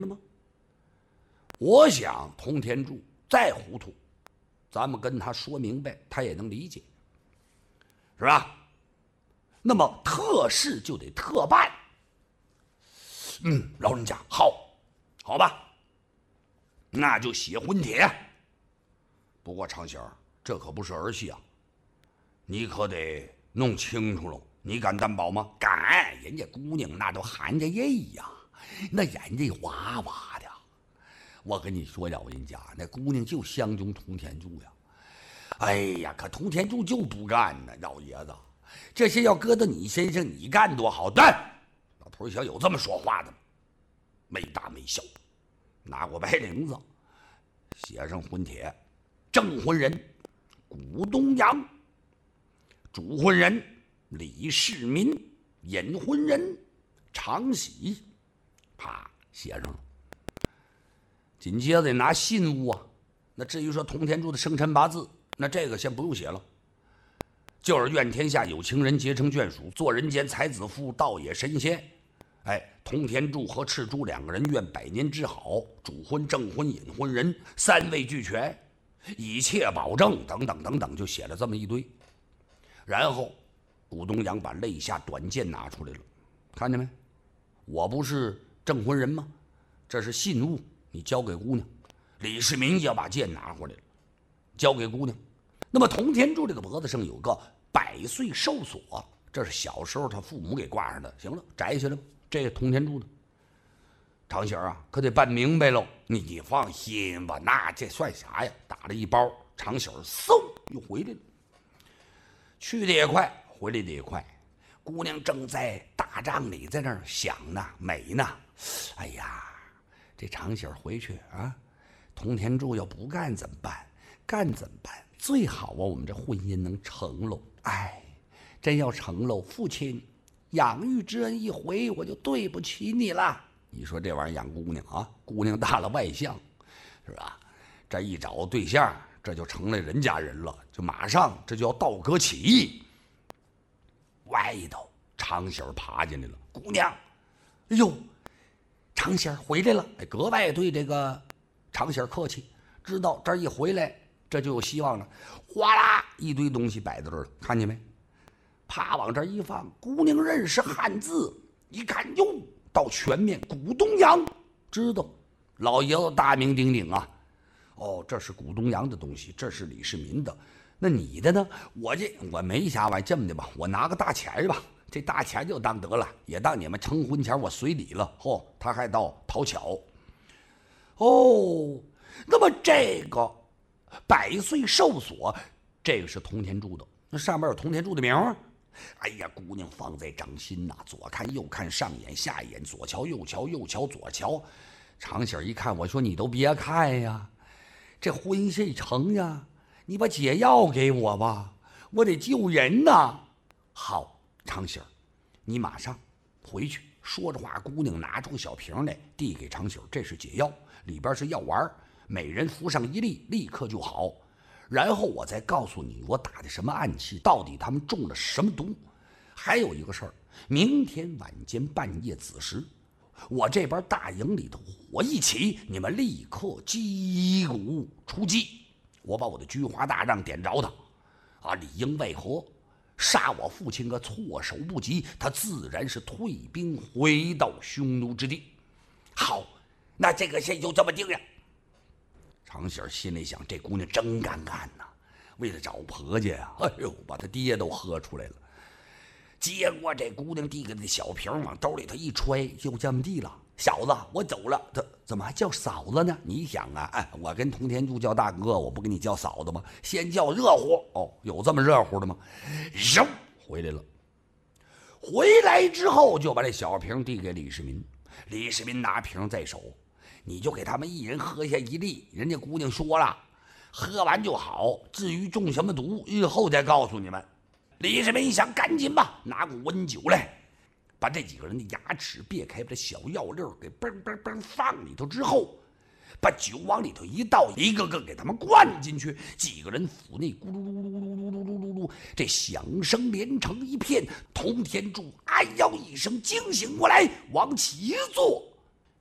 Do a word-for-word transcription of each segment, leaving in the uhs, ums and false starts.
了吗？我想通天柱再糊涂，咱们跟他说明白，他也能理解，是吧？那么特事就得特办。嗯，老人家好，好吧，那就写婚帖。不过长仙儿，这可不是儿戏啊，你可得弄清楚喽。你敢担保吗？敢！人家姑娘那都含着泪呀，那眼睛哇哇的。我跟你说，老人家，那姑娘就相中通天柱呀。哎呀，可通天柱就不干呢，老爷子，这些要搁到你身上，你干多好。但老头想有这么说话的吗？没大没小，拿过白绫子，写上婚帖，证婚人古东阳，主婚人李世民，隐婚人常喜，啪写上了。紧接着得拿信物啊，那至于说通天柱的生辰八字，那这个先不用写了，就是愿天下有情人结成眷属，做人间才子妇，道也神仙。哎，通天柱和赤珠两个人愿百年之好，主婚、证婚、隐婚人三位俱全，一切保证等等等等，就写了这么一堆。然后古东阳把肋下短剑拿出来了，看见没？我不是证婚人吗？这是信物，你交给姑娘。李世民也把剑拿回来了，交给姑娘。那么通天柱这个脖子上有个百岁寿锁，这是小时候他父母给挂上的。行了，摘下来吧，这是通天柱的。长喜啊，可得办明白喽。你你放心吧，那这算啥呀？打了一包，长喜嗖又回来了。去的也快，回来的也快。姑娘正在大帐里在那儿想呢，美呢。哎呀，这长喜回去啊，通天柱要不干怎么办？干怎么办？最好啊，我们这婚姻能成喽。哎，真要成喽，父亲养育之恩一回，我就对不起你了。你说这玩意儿养姑娘啊，姑娘大了外向，是吧？这一找对象，这就成了人家人了，就马上这就要倒戈起义。外头长喜儿爬进来了，姑娘，哎呦，长喜儿回来了，哎，格外对这个长喜儿客气，知道这儿一回来，这就有希望了。哗啦，一堆东西摆在这儿了，看见没？啪往这儿一放，姑娘认识汉字，一看哟，到全面古东阳，知道老爷子大名鼎鼎啊。哦，这是古东阳的东西，这是李世民的。那你的呢？我这我没啥玩意，这么的吧，我拿个大钱吧，这大钱就当得了，也当你们成婚前我随礼了。嚯，他还倒讨巧。哦，那么这个百岁寿锁，这个是通天柱的，那上面有通天柱的名儿。哎呀，姑娘放在掌心呐、啊，左看右看，上眼下眼，左瞧右瞧，右瞧左瞧。长喜儿一看，我说你都别看呀，这婚事成呀，你把解药给我吧，我得救人呐。好，长喜儿，你马上回去。说着话，姑娘拿出个小瓶来，递给长喜儿，这是解药，里边是药丸，每人服上一粒，立刻就好。然后我再告诉你，我打的什么暗器，到底他们中了什么毒。还有一个事儿，明天晚间半夜子时，我这边大营里头火一起，你们立刻击鼓出击。我把我的菊花大帐点着他，啊，里应外合，杀我父亲个措手不及，他自然是退兵回到匈奴之地。好，那这个事就这么定了。长喜儿心里想，这姑娘真敢干呐，为了找婆家呀、啊，哎呦，把他爹都喝出来了。结果这姑娘递给那小瓶往兜里头一揣，就这么地了。小子，我走了。这怎么还叫嫂子呢？你想啊，哎，我跟通天柱叫大哥，我不给你叫嫂子吗？先叫热乎哦，有这么热乎的吗？扔回来了。回来之后就把这小瓶递给李世民，李世民拿瓶在手。你就给他们一人喝下一粒，人家姑娘说了，喝完就好，至于中什么毒，日后再告诉你们。李世民一想，赶紧吧，拿过温酒来，把这几个人的牙齿别开，把这小药粒给嘣嘣嘣放里头之后，把酒往里头一倒，一个个给他们灌进去。几个人腹内咕噜噜噜噜噜噜噜噜，这响声连成一片。通天柱哎呦一声惊醒过来，往起一坐，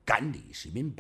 赶李世民